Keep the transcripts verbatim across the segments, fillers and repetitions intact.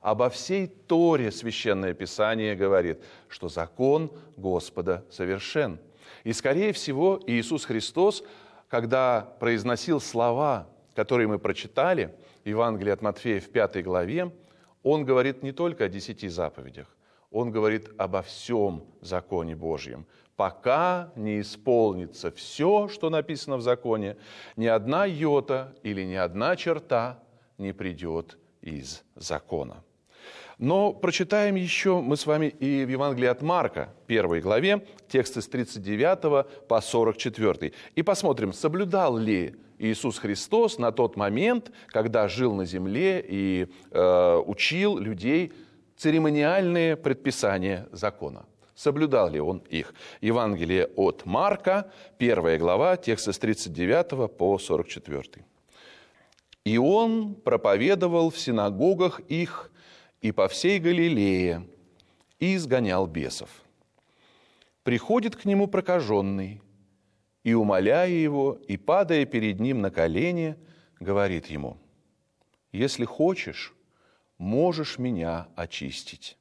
Обо всей Торе Священное Писание говорит, что закон Господа совершен. И, скорее всего, Иисус Христос, когда произносил слова, которые мы прочитали в Евангелии от Матфея в пятой главе, Он говорит не только о десяти заповедях, Он говорит обо всем законе Божьем. Пока не исполнится все, что написано в законе, ни одна йота или ни одна черта не придет из закона. Но прочитаем еще мы с вами и в Евангелии от Марка, первой главе, тексты с тридцать девятого по сорок четвёртый. И посмотрим, соблюдал ли Иисус Христос на тот момент, когда жил на земле и э, учил людей церемониальные предписания закона. Соблюдал ли он их? Евангелие от Марка, первая глава, тексты с тридцать девятого по сорок четвёртый. «И он проповедовал в синагогах их и по всей Галилее, и изгонял бесов. Приходит к нему прокаженный, и, умоляя его, и падая перед ним на колени, говорит ему: «Если хочешь, можешь меня очистить».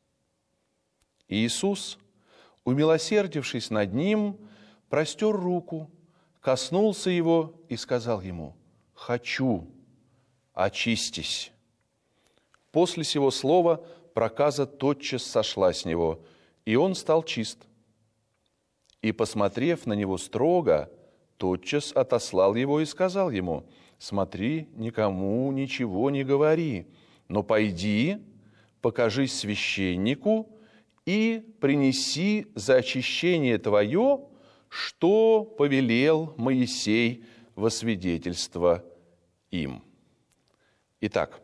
Иисус, умилосердившись над ним, простер руку, коснулся его и сказал ему: «Хочу, очистись». После сего слова проказа тотчас сошла с него, и он стал чист. И, посмотрев на него строго, тотчас отослал его и сказал ему: «Смотри, никому ничего не говори, но пойди, покажись священнику и принеси за очищение твое, что повелел Моисей во свидетельство им». Итак,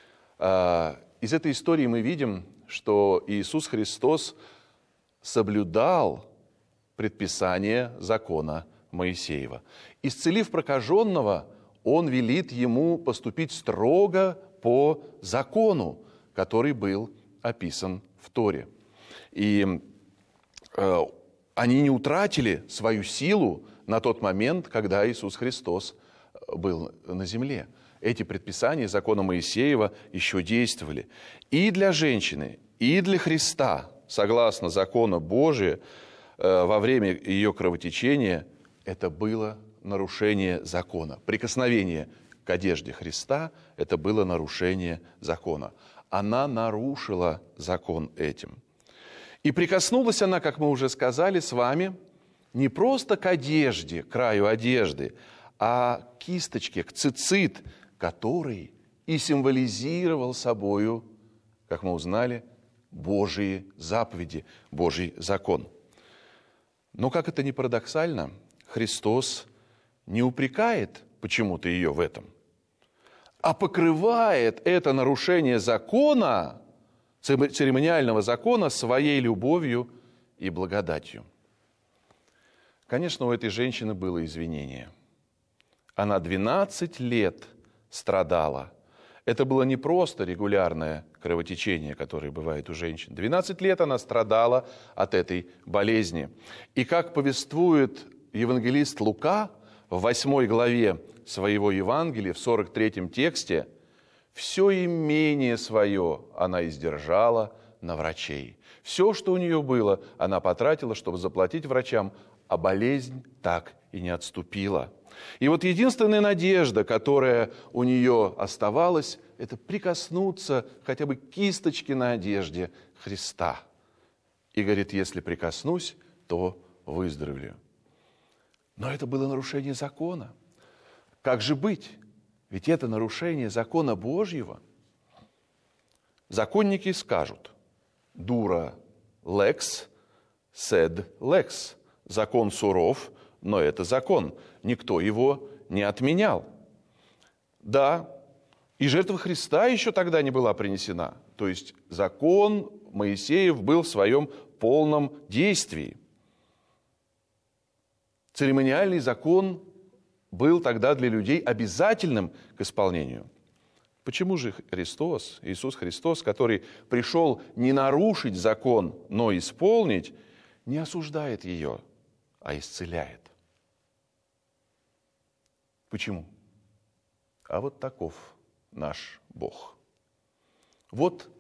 из этой истории мы видим, что Иисус Христос соблюдал предписание закона Моисеева. Исцелив прокаженного, Он велит ему поступить строго по закону, который был описан в Торе. И э, они не утратили свою силу на тот момент, когда Иисус Христос был на земле. Эти предписания закона Моисеева еще действовали. И для женщины, и для Христа, согласно закону Божию, во время ее кровотечения это было нарушение закона. Прикосновение к одежде Христа – это было нарушение закона. Она нарушила закон этим. И прикоснулась она, как мы уже сказали с вами, не просто к одежде, к краю одежды, а к кисточке, к цицит, который и символизировал собою, как мы узнали, Божьи заповеди, Божий закон. Но, как это ни парадоксально, Христос не упрекает почему-то ее в этом, а покрывает это нарушение закона, церемониального закона, своей любовью и благодатью. Конечно, у этой женщины было извинение. Она двенадцать лет страдала. Это было не просто регулярное кровотечение, которое бывает у женщин. двенадцать лет она страдала от этой болезни. И как повествует евангелист Лука в восьмой главе своего Евангелия, в сорок третьем тексте, все имение свое она издержала на врачей. Все, что у нее было, она потратила, чтобы заплатить врачам, а болезнь так и не отступила. И вот единственная надежда, которая у нее оставалась, это прикоснуться хотя бы к кисточке на одежде Христа. И говорит: если прикоснусь, то выздоровлю. Но это было нарушение закона. Как же быть? Ведь это нарушение закона Божьего. Законники скажут: дура лекс, сед лекс. Закон суров, но это закон. Никто его не отменял. Да, и жертва Христа еще тогда не была принесена. То есть закон Моисеев был в своем полном действии. Церемониальный закон был тогда для людей обязательным к исполнению. Почему же Христос, Иисус Христос, который пришел не нарушить закон, но исполнить, не осуждает ее, а исцеляет? Почему? А вот таков наш Бог. Вот